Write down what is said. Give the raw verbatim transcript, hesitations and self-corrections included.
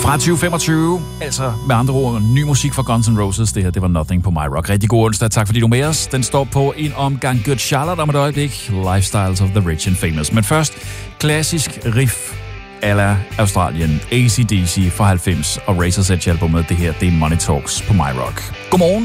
Fra tyve femogtyve, altså med andre ord, ny musik fra Guns N' Roses. Det her, det var Nothing på My Rock. Rigtig god onsdag, tak fordi du er med os. Den står på en omgang Good Charlotte om et øjeblik. Lifestyles of the Rich and Famous. Men først, klassisk riff a la Australien, A C D C fra halvfems og Razor's Edge albumet. Det her, det er Money Talks på My Rock. Godmorgen.